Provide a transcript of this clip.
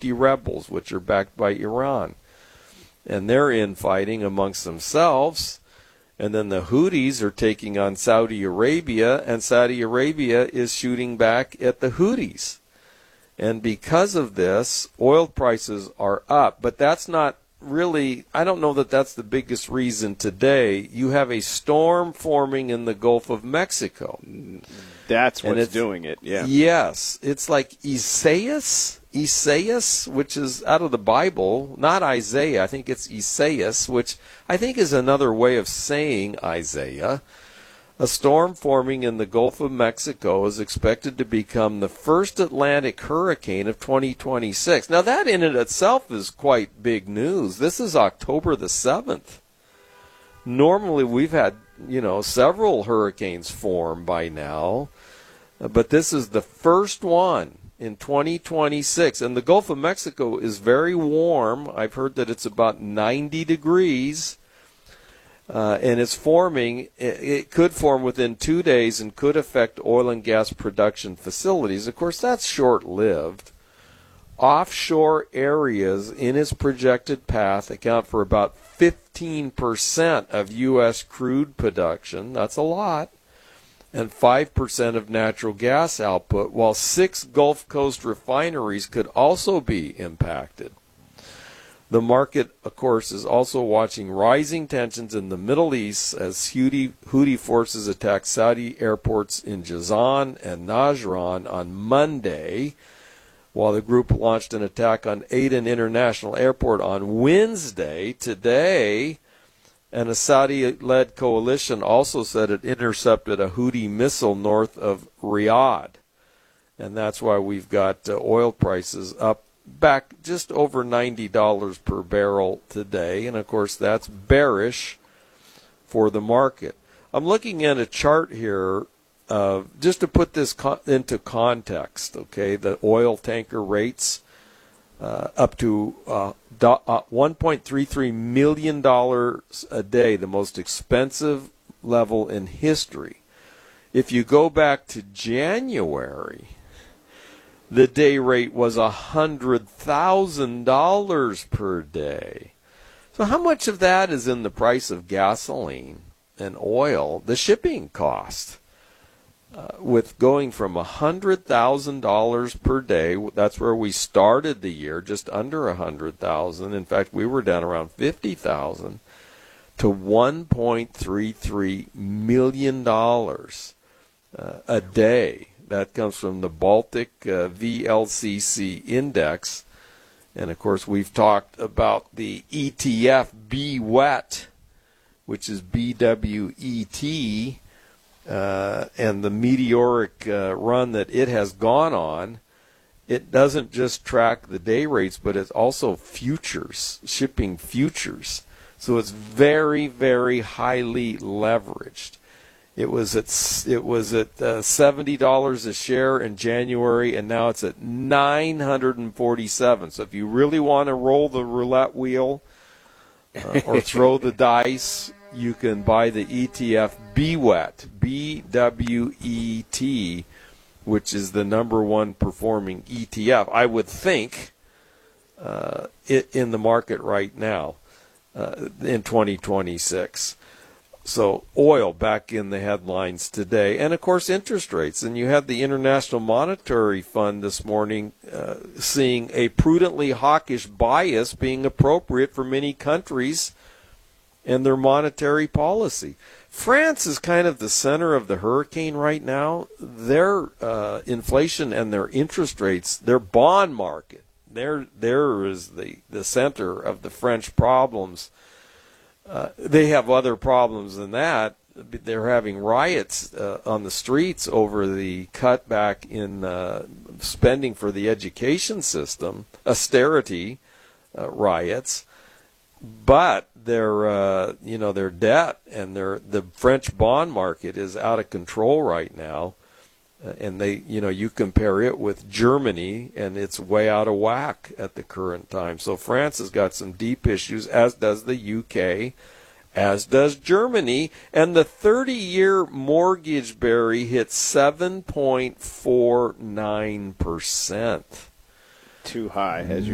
Houthi rebels, which are backed by Iran. And they're infighting amongst themselves. And then the Houthis are taking on Saudi Arabia, and Saudi Arabia is shooting back at the Houthis. And because of this, oil prices are up. But that's not really, I don't know that that's the biggest reason today. You have a storm forming in the Gulf of Mexico. That's what's doing it, yeah. Yes. It's like Isaias, which is out of the Bible, not Isaiah. I think it's Isaias, which I think is another way of saying Isaiah. A storm forming in the Gulf of Mexico is expected to become the first Atlantic hurricane of 2026. Now, that in and itself is quite big news. This is October the 7th. Normally, we've had, several hurricanes form by now, but this is the first one in 2026. And the Gulf of Mexico is very warm. I've heard that it's about 90 degrees. And it's forming, it could form within 2 days and could affect oil and gas production facilities. Of course, that's short-lived. Offshore areas in its projected path account for about 15% of U.S. crude production. That's a lot. And 5% of natural gas output, while 6 Gulf Coast refineries could also be impacted. The market, of course, is also watching rising tensions in the Middle East as Houthi forces attacked Saudi airports in Jazan and Najran on Monday, while the group launched an attack on Aden International Airport on Wednesday. Today, and a Saudi-led coalition also said it intercepted a Houthi missile north of Riyadh. And that's why we've got oil prices up back just over $90 per barrel today, and of course that's bearish for the market. I'm looking at a chart here just to put this into context, okay, the oil tanker rates up to $1.33 million a day, the most expensive level in history. If you go back to January, the day rate was $100,000 per day. So how much of that is in the price of gasoline and oil? The shipping cost. With going from $100,000 per day, that's where we started the year, just under $100,000. In fact, we were down around $50,000 to $1.33 million a day. That comes from the Baltic VLCC index. And, of course, we've talked about the ETF BWET, which is BWET, and the meteoric run that it has gone on. It doesn't just track the day rates, but it's also futures, shipping futures. So it's very, very highly leveraged. It was at $70 a share in January, and now it's at $947. So if you really want to roll the roulette wheel or throw the dice, you can buy the ETF BWET, B-W-E-T, which is the number one performing ETF, I would think, in the market right now in 2026. So oil back in the headlines today. And, of course, interest rates. And you had the International Monetary Fund this morning seeing a prudently hawkish bias being appropriate for many countries and their monetary policy. France is kind of the center of the hurricane right now. Their inflation and their interest rates, their bond market, there is the center of the French problems. They have other problems than that. They're having riots on the streets over the cutback in spending for the education system, austerity riots. But their debt and the French bond market is out of control right now. And you compare it with Germany, and it's way out of whack at the current time. So France has got some deep issues, as does the UK, as does Germany. And the 30-year mortgage, Barry, hit 7.49%. Too high, as you